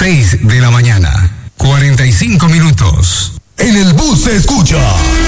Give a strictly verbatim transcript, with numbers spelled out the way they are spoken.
seis de la mañana, cuarenta y cinco minutos. En el bus se escucha